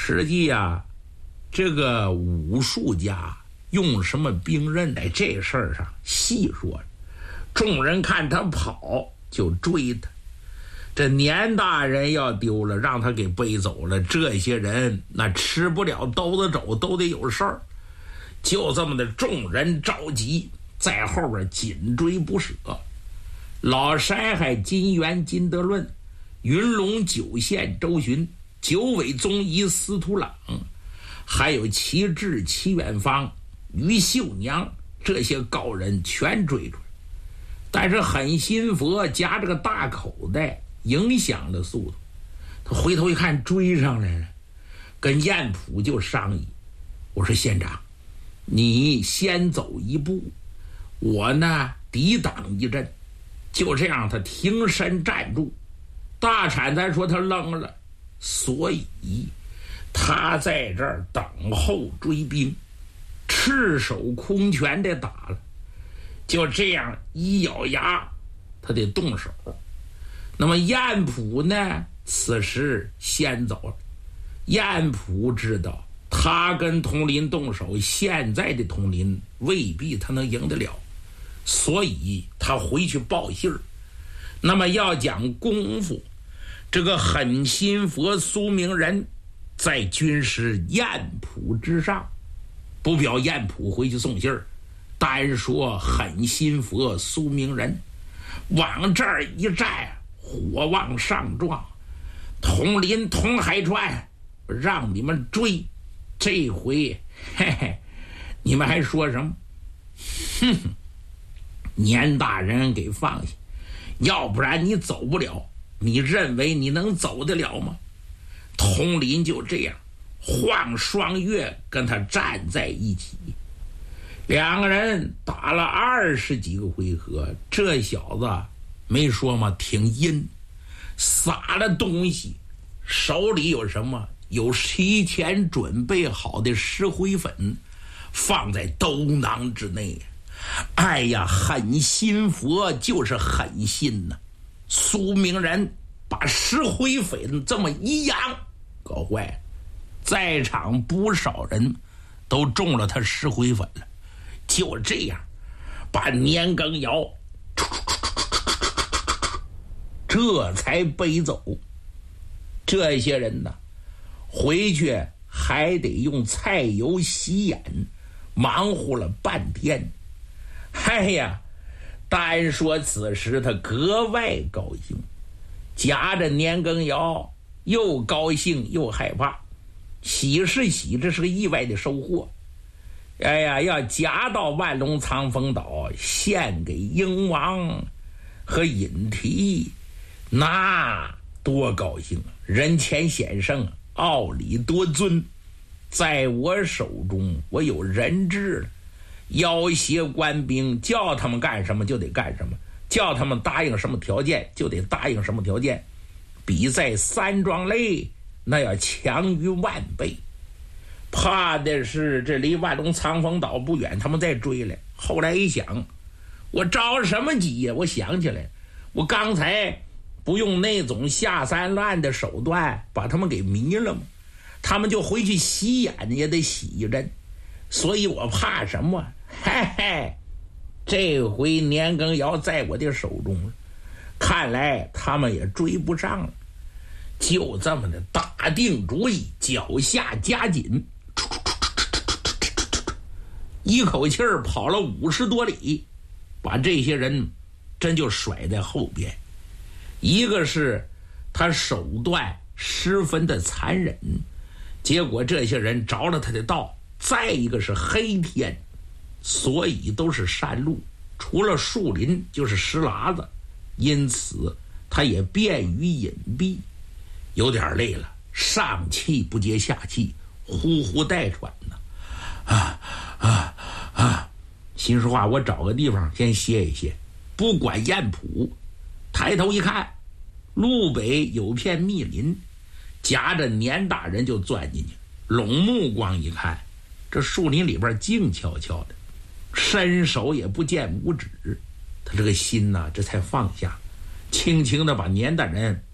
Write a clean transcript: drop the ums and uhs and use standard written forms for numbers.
实际啊，这个武术家用什么兵刃在这事儿上细说着。众人看他跑就追他，这年大人要丢了，让他给背走了，这些人那吃不了兜着走，都得有事儿。就这么的，众人着急，在后边紧追不舍。老山海金元金德论、云龙九县周巡、九尾宗仪司徒朗，还有齐志、齐远方、于秀娘，这些高人全追出来。但是狠心佛夹着个大口袋，影响了速度。他回头一看，追上来了，跟燕普就商议：“我说县长，你先走一步，我呢抵挡一阵。”就这样，他挺身站住。大产咱说他愣了，所以他在这儿等候追兵，赤手空拳的打了。就这样一咬牙，他得动手。那么燕普呢，此时先走了。燕普知道他跟佟林动手，现在的佟林未必他能赢得了，所以他回去报信儿。那么要讲功夫，这个狠心佛苏明仁在军师燕普之上，不表燕普回去送信儿，单说狠心佛苏明仁往这儿一站，火往上撞。佟林、佟海川，让你们追，这回嘿嘿，你们还说什么？哼，年大人给放下，要不然你走不了。你认为你能走得了吗？佟林就这样，晃双月跟他站在一起，两个人打了20几个回合。这小子没说吗？挺阴，撒了东西，手里有什么？有提前准备好的石灰粉，放在兜囊之内。哎呀，狠心佛就是狠心呐！苏明仁把石灰粉这么一扬，搞坏了，在场不少人都中了他石灰粉了。就这样，把年羹尧这才背走。这些人呢，回去还得用菜油洗眼，忙活了半天。哎呀，单说此时他格外高兴，夹着年羹尧，又高兴又害怕。喜是喜，这是个意外的收获。哎呀，要夹到万隆藏风岛，献给英王和尹提，那多高兴啊！人前显圣，傲礼多尊，在我手中，我有人质了。要挟官兵，叫他们干什么就得干什么，叫他们答应什么条件就得答应什么条件，比在三庄垒那要强于万倍。怕的是这离万隆藏风岛不远，他们再追来。后来一想，我着什么急呀？我想起来，我刚才不用那种下三滥的手段把他们给迷了吗？他们就回去洗眼也得洗一阵，所以我怕什么？嘿嘿，这回年羹尧在我的手中了，看来他们也追不上了。就这么的打定主意，脚下加紧，一口气儿跑了50多里，把这些人真就甩在后边。一个是他手段十分的残忍，结果这些人着了他的道；再一个是黑天，所以都是山路，除了树林就是石喇子，因此他也便于隐蔽。有点累了，上气不接下气，呼呼带喘呢。心说话，我找个地方先歇一歇。不管燕普，抬头一看，路北有片密林，夹着年大人就钻进去。拢目光一看，这树林里边静悄悄的，伸手也不见五指。他这个心呐，这才放下，轻轻的把年大人